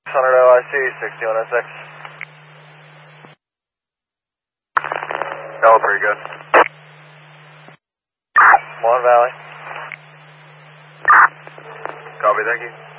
600 OIC, 6106. Oh, pretty good. One Valley. Copy, thank you.